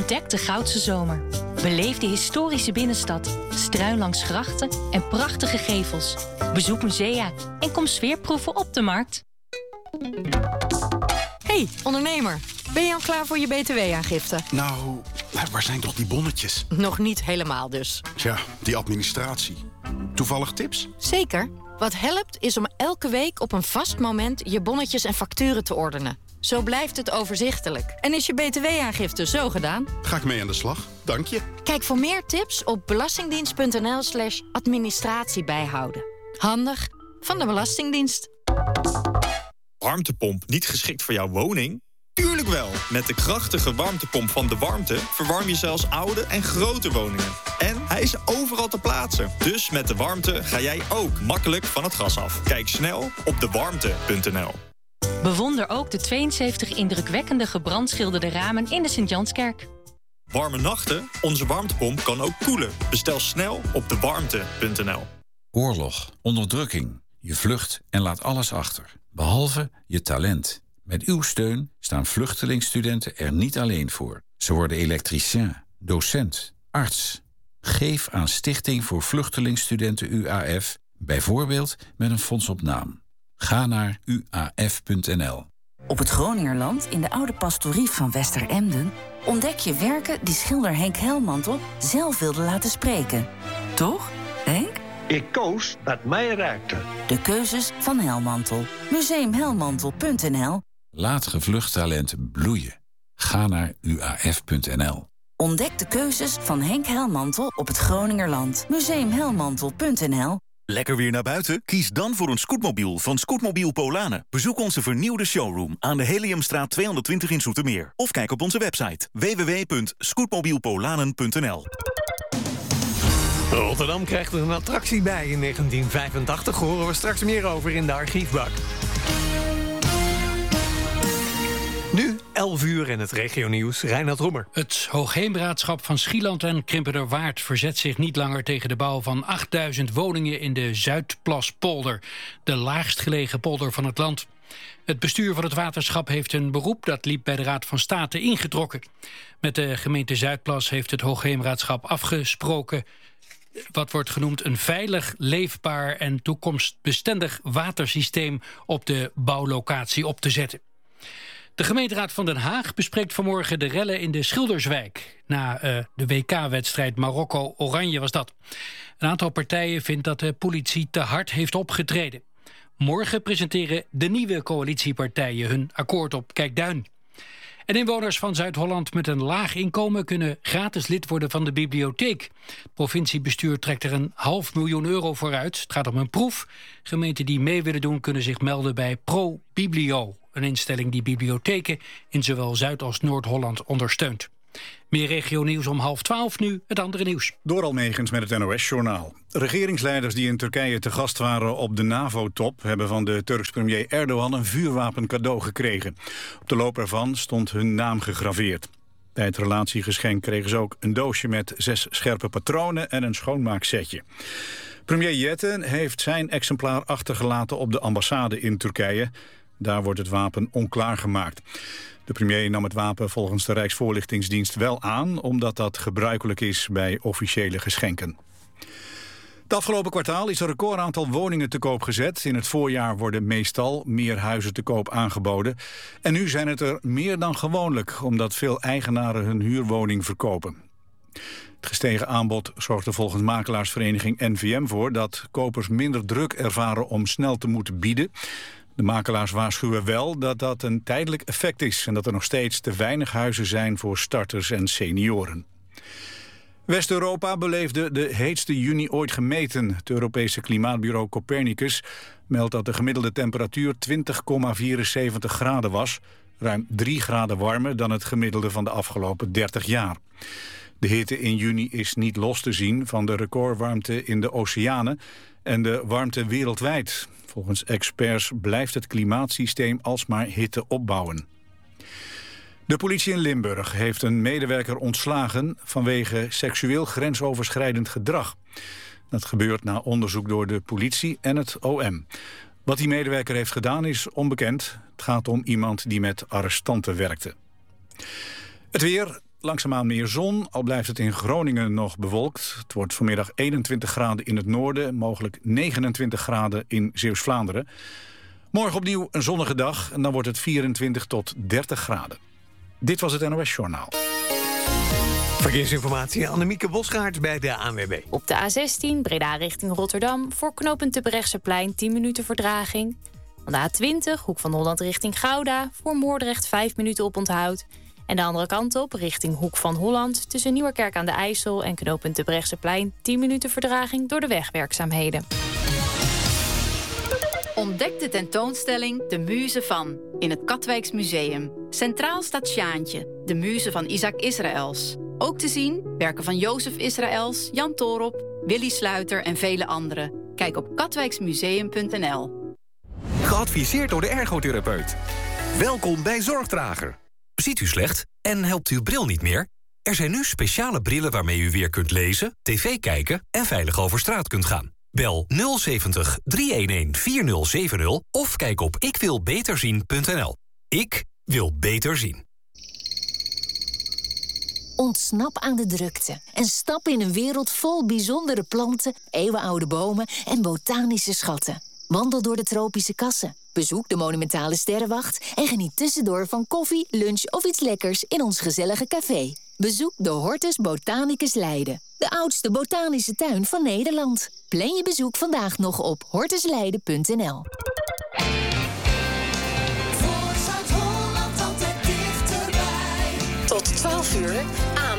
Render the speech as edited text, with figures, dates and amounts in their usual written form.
Ontdek de Goudse Zomer. Beleef de historische binnenstad, struin langs grachten en prachtige gevels. Bezoek musea en kom sfeerproeven op de markt. Hey, ondernemer. Ben je al klaar voor je btw-aangifte? Nou, waar zijn toch die bonnetjes? Nog niet helemaal dus. Tja, die administratie. Toevallig tips? Zeker. Wat helpt is om elke week op een vast moment je bonnetjes en facturen te ordenen. Zo blijft het overzichtelijk. En is je btw-aangifte zo gedaan? Ga ik mee aan de slag, dank je. Kijk voor meer tips op belastingdienst.nl/administratie bijhouden. Handig van de Belastingdienst. Warmtepomp niet geschikt voor jouw woning? Tuurlijk wel! Met de krachtige warmtepomp van De Warmte verwarm je zelfs oude en grote woningen. En hij is overal te plaatsen. Dus met De Warmte ga jij ook makkelijk van het gas af. Kijk snel op dewarmte.nl. Bewonder ook de 72 indrukwekkende gebrandschilderde ramen in de Sint-Janskerk. Warme nachten? Onze warmtepomp kan ook koelen. Bestel snel op dewarmte.nl. Oorlog, onderdrukking. Je vlucht en laat alles achter. Behalve je talent. Met uw steun staan vluchtelingsstudenten er niet alleen voor. Ze worden elektricien, docent, arts. Geef aan Stichting voor Vluchtelingsstudenten UAF, bijvoorbeeld met een fonds op naam. Ga naar uaf.nl. Op het Groningerland, in de oude pastorie van Westeremden, ontdek je werken die schilder Henk Helmantel zelf wilde laten spreken. Toch, Henk? Ik koos wat mij raakte. De keuzes van Helmantel. Museumhelmantel.nl. Laat gevlucht talent bloeien. Ga naar uaf.nl. Ontdek de keuzes van Henk Helmantel op het Groningerland. Museumhelmantel.nl. Lekker weer naar buiten? Kies dan voor een scootmobiel van Scootmobiel Polanen. Bezoek onze vernieuwde showroom aan de Heliumstraat 220 in Zoetermeer. Of kijk op onze website www.scootmobielpolanen.nl. Rotterdam krijgt er een attractie bij in 1985. Horen we straks meer over in de archiefbak. Nu 11 uur in het regionieuws. Reinhard Roemer. Het Hoogheemraadschap van Schieland en Krimpenerwaard verzet zich niet langer tegen de bouw van 8000 woningen in de Zuidplaspolder, de laagst gelegen polder van het land. Het bestuur van het waterschap heeft een beroep dat liep bij de Raad van State ingetrokken. Met de gemeente Zuidplas heeft het Hoogheemraadschap afgesproken wat wordt genoemd een veilig, leefbaar en toekomstbestendig watersysteem op de bouwlocatie op te zetten. De gemeenteraad van Den Haag bespreekt vanmorgen de rellen in de Schilderswijk. Na de WK-wedstrijd Marokko-Oranje was dat. Een aantal partijen vindt dat de politie te hard heeft opgetreden. Morgen presenteren de nieuwe coalitiepartijen hun akkoord op Kijkduin. En inwoners van Zuid-Holland met een laag inkomen kunnen gratis lid worden van de bibliotheek. Het provinciebestuur trekt er €500.000 voor uit. Het gaat om een proef. Gemeenten die mee willen doen kunnen zich melden bij ProBiblio, een instelling die bibliotheken in zowel Zuid- als Noord-Holland ondersteunt. Meer regionieuws om 11:30 nu, het andere nieuws. Door Almegens met het NOS-journaal. Regeringsleiders die in Turkije te gast waren op de NAVO-top hebben van de Turks premier Erdogan een vuurwapen cadeau gekregen. Op de loop ervan stond hun naam gegraveerd. Bij het relatiegeschenk kregen ze ook een doosje met 6 scherpe patronen en een schoonmaaksetje. Premier Yeten heeft zijn exemplaar achtergelaten op de ambassade in Turkije. Daar wordt het wapen onklaargemaakt. De premier nam het wapen volgens de Rijksvoorlichtingsdienst wel aan, omdat dat gebruikelijk is bij officiële geschenken. Het afgelopen kwartaal is een recordaantal woningen te koop gezet. In het voorjaar worden meestal meer huizen te koop aangeboden. En nu zijn het er meer dan gewoonlijk, omdat veel eigenaren hun huurwoning verkopen. Het gestegen aanbod zorgt er volgens makelaarsvereniging NVM voor dat kopers minder druk ervaren om snel te moeten bieden. De makelaars waarschuwen wel dat dat een tijdelijk effect is en dat er nog steeds te weinig huizen zijn voor starters en senioren. West-Europa beleefde de heetste juni ooit gemeten. Het Europese klimaatbureau Copernicus meldt dat de gemiddelde temperatuur 20,74 graden was. Ruim 3 graden warmer dan het gemiddelde van de afgelopen 30 jaar. De hitte in juni is niet los te zien van de recordwarmte in de oceanen en de warmte wereldwijd. Volgens experts blijft het klimaatsysteem alsmaar hitte opbouwen. De politie in Limburg heeft een medewerker ontslagen vanwege seksueel grensoverschrijdend gedrag. Dat gebeurt na onderzoek door de politie en het OM. Wat die medewerker heeft gedaan is onbekend. Het gaat om iemand die met arrestanten werkte. Het weer, langzaamaan meer zon, al blijft het in Groningen nog bewolkt. Het wordt vanmiddag 21 graden in het noorden, mogelijk 29 graden in Zeeuws-Vlaanderen. Morgen opnieuw een zonnige dag en dan wordt het 24 tot 30 graden. Dit was het NOS Journaal. Verkeersinformatie, Annemieke Bosgaard bij de ANWB. Op de A16 Breda richting Rotterdam voor knooppunt Terbrechtseplein 10 minuten vertraging. Van de A20 Hoek van Holland richting Gouda voor Moordrecht 5 minuten oponthoud. En de andere kant op richting Hoek van Holland tussen Nieuwerkerk aan de IJssel en knooppunt Terbrechtseplein 10 minuten vertraging door de wegwerkzaamheden. Ontdek de tentoonstelling De Muze van in het Katwijks Museum. Centraal staat Sjaantje, de muze van Isaac Israëls. Ook te zien werken van Jozef Israëls, Jan Toorop, Willy Sluiter en vele anderen. Kijk op katwijksmuseum.nl. Geadviseerd door de ergotherapeut. Welkom bij Zorgdrager. Ziet u slecht en helpt uw bril niet meer? Er zijn nu speciale brillen waarmee u weer kunt lezen, tv kijken en veilig over straat kunt gaan. Bel 070 311 4070 of kijk op ikwilbeterzien.nl. Ik wil beter zien. Ontsnap aan de drukte en stap in een wereld vol bijzondere planten, eeuwenoude bomen en botanische schatten. Wandel door de tropische kassen, bezoek de monumentale sterrenwacht en geniet tussendoor van koffie, lunch of iets lekkers in ons gezellige café. Bezoek de Hortus Botanicus Leiden, de oudste botanische tuin van Nederland. Plan je bezoek vandaag nog op hortusleiden.nl. Tot 12 uur aan